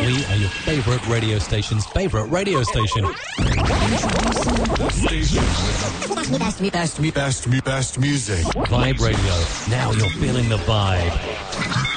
We are your favourite radio station's favourite radio station. Station with the best music. Vibe Radio. Now you're feeling the vibe.